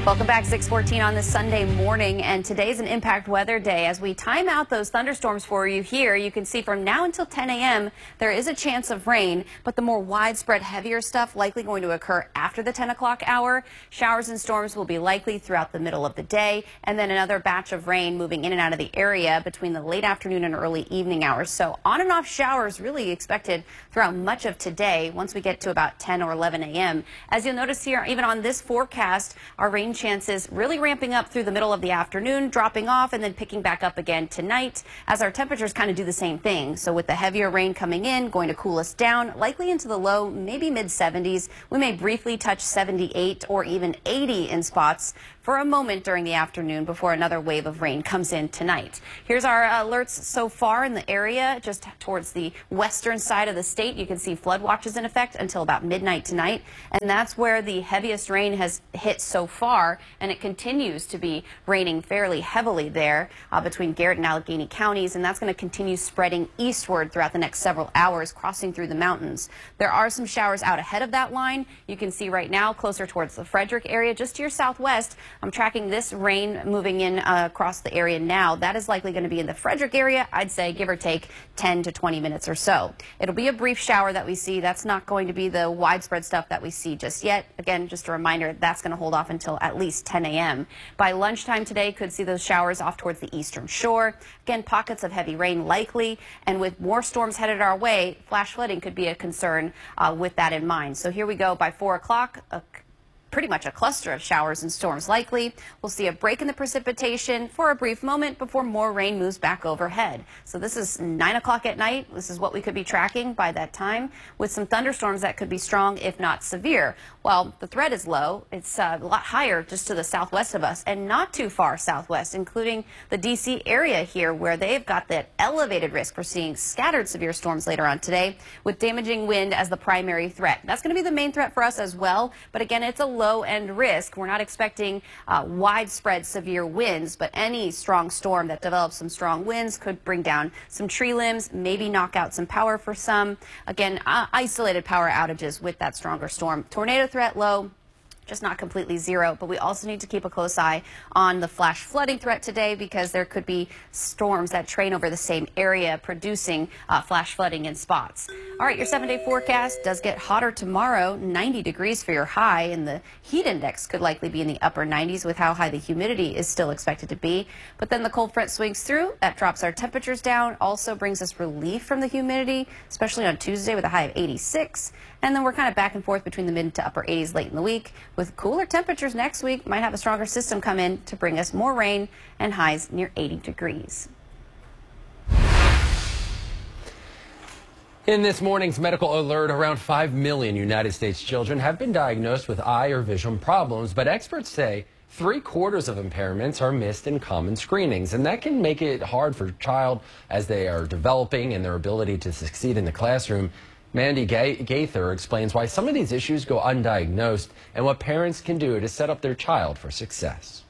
Welcome back, 6:14 on this Sunday morning, and today's an impact weather day. As we time out those thunderstorms for you here, you can see from now until 10 a.m. there is a chance of rain, but the more widespread, heavier stuff likely going to occur after the 10 o'clock hour. Showers and storms will be likely throughout the middle of the day, and then another batch of rain moving in and out of the area between the late afternoon and early evening hours. So on and off showers really expected throughout much of today once we get to about 10 or 11 a.m. As you'll notice here, even on this forecast, our rain chances really ramping up through the middle of the afternoon, dropping off and then picking back up again tonight as our temperatures kind of do the same thing. So with the heavier rain coming in, going to cool us down, likely into the low, maybe mid 70s. We may briefly touch 78 or even 80 in spots for a moment during the afternoon before another wave of rain comes in tonight. Here's our alerts so far in the area, just towards the western side of the state. You can see flood watches in effect until about midnight tonight, and that's where the heaviest rain has hit so far, and it continues to be raining fairly heavily there between Garrett and Allegheny counties, and that's going to continue spreading eastward throughout the next several hours, crossing through the mountains. There are some showers out ahead of that line. You can see right now closer towards the Frederick area, just to your southwest. I'm tracking this rain moving in across the area now. That is likely going to be in the Frederick area. I'd say give or take 10 to 20 minutes or so. It'll be a brief shower that we see. That's not going to be the widespread stuff that we see just yet. Again, just a reminder, that's going to hold off until at least 10 a.m. By lunchtime today, could see those showers off towards the eastern shore. Again, pockets of heavy rain likely, and with more storms headed our way, flash flooding could be a concern with that in mind. So here we go by 4 o'clock. Pretty much a cluster of showers and storms likely. We'll see a break in the precipitation for a brief moment before more rain moves back overhead. So this is 9 o'clock at night. This is what we could be tracking by that time, with some thunderstorms that could be strong, if not severe. While the threat is low, it's a lot higher just to the southwest of us and not too far southwest, including the D.C. area here, where they've got that elevated risk for seeing scattered severe storms later on today, with damaging wind as the primary threat. That's going to be the main threat for us as well, but again, it's a low-end risk. We're not expecting widespread severe winds, but any strong storm that develops some strong winds could bring down some tree limbs, maybe knock out some power for some. Again, isolated power outages with that stronger storm. Tornado threat low, just not completely zero, but we also need to keep a close eye on the flash flooding threat today, because there could be storms that train over the same area producing flash flooding in spots. All right, your 7-day forecast does get hotter tomorrow, 90 degrees for your high, and the heat index could likely be in the upper 90s with how high the humidity is still expected to be. But then the cold front swings through, that drops our temperatures down, also brings us relief from the humidity, especially on Tuesday with a high of 86. And then we're kind of back and forth between the mid to upper 80s late in the week, with cooler temperatures next week. Might have a stronger system come in to bring us more rain and highs near 80 degrees. In this morning's medical alert, around 5 million United States children have been diagnosed with eye or vision problems, but experts say 3/4 of impairments are missed in common screenings, and that can make it hard for a child as they are developing and their ability to succeed in the classroom. Mandy Gaither explains why some of these issues go undiagnosed and what parents can do to set up their child for success.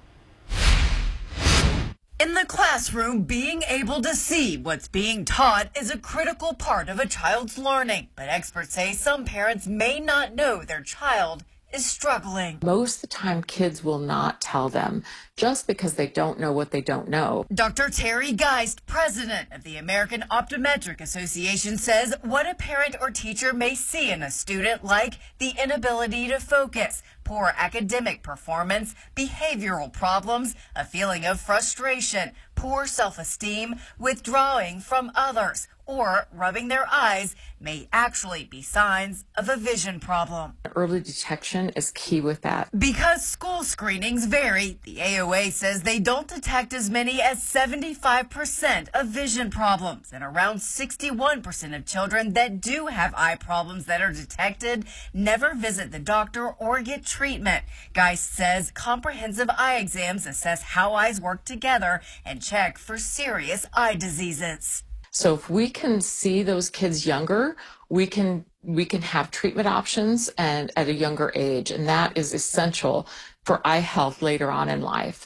In the classroom, being able to see what's being taught is a critical part of a child's learning. But experts say some parents may not know their child is struggling. Most of the time, kids will not tell them just because they don't know what they don't know. Dr. Terry Geist, president of the American Optometric Association, says what a parent or teacher may see in a student, like the inability to focus, poor academic performance, behavioral problems, a feeling of frustration, poor self-esteem, withdrawing from others, or rubbing their eyes, may actually be signs of a vision problem. Early detection is key with that. Because school screenings vary, the AOA says they don't detect as many as 75% of vision problems, and around 61% of children that do have eye problems that are detected never visit the doctor or get treatment. Geist says comprehensive eye exams assess how eyes work together and check for serious eye diseases. So if we can see those kids younger, we can have treatment options and at a younger age, and that is essential for eye health later on in life.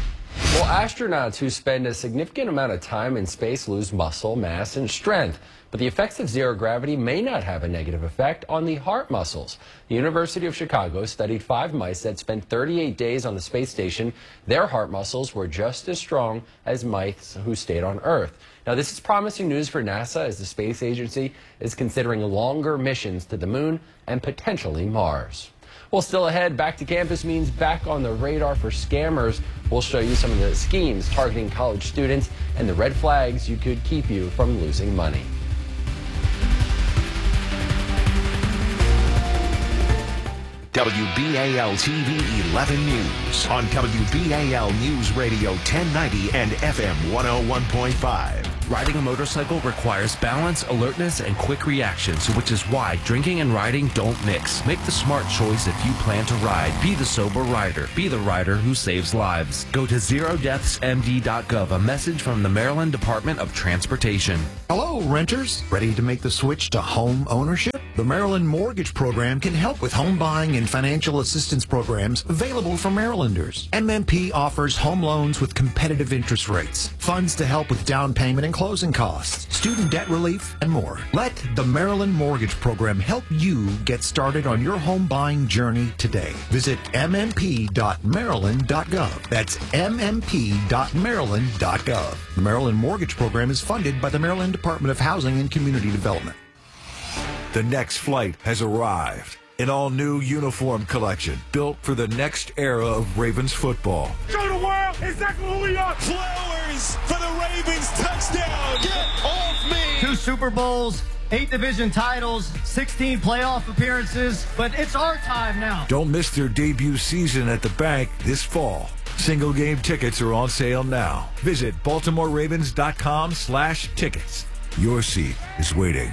Well, astronauts who spend a significant amount of time in space lose muscle mass and strength, but But the effects of zero gravity may not have a negative effect on the heart muscles. The University of Chicago studied 5 mice that spent 38 days on the space station. Their heart muscles were just as strong as mice who stayed on Earth. Now, this is promising news for NASA as the space agency is considering longer missions to the moon and potentially Mars. Well, still ahead, Back to Campus means back on the radar for scammers. We'll show you some of the schemes targeting college students and the red flags you could keep you from losing money. WBAL-TV 11 News on WBAL News Radio 1090 and FM 101.5. Riding a motorcycle requires balance, alertness, and quick reactions, which is why drinking and riding don't mix. Make the smart choice if you plan to ride. Be the sober rider. Be the rider who saves lives. Go to zerodeathsmd.gov, a message from the Maryland Department of Transportation. Hello, renters. Ready to make the switch to home ownership? The Maryland Mortgage Program can help with home buying and financial assistance programs available for Marylanders. MMP offers home loans with competitive interest rates, funds to help with down payment and closing costs, student debt relief, and more. Let the Maryland Mortgage Program help you get started on your home buying journey today. Visit mmp.maryland.gov. That's mmp.maryland.gov. The Maryland Mortgage Program is funded by the Maryland Department of Housing and Community Development. The next flight has arrived. An all-new uniform collection built for the next era of Ravens football. Show the world exactly who we are. Flowers for the Ravens, touchdown. Get off me. 2 Super Bowls, 8 division titles, 16 playoff appearances, but it's our time now. Don't miss their debut season at the bank this fall. Single game tickets are on sale now. Visit BaltimoreRavens.com/tickets. Your seat is waiting.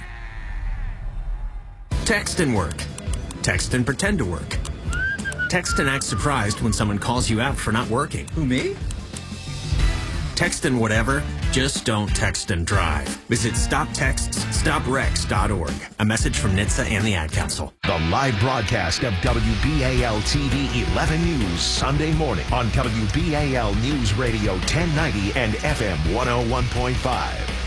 Text and work. Text and pretend to work. Text and act surprised when someone calls you out for not working. Who, me? Text and whatever, just don't text and drive. Visit StopTextsStopWrecks.org. A message from NHTSA and the Ad Council. The live broadcast of WBAL-TV 11 News Sunday morning on WBAL News Radio 1090 and FM 101.5.